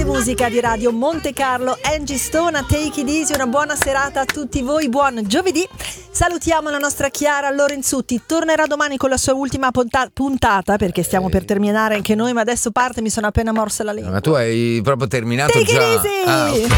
musica di Radio Monte Carlo, Angie Stone a Take It Easy. Una buona serata a tutti voi, buon giovedì. Salutiamo la nostra Chiara Lorenzutti, tornerà domani con la sua ultima puntata perché stiamo per terminare anche noi, ma adesso parte, mi sono appena morsa la lingua. Ma tu hai proprio terminato Take già? It Easy! Ok.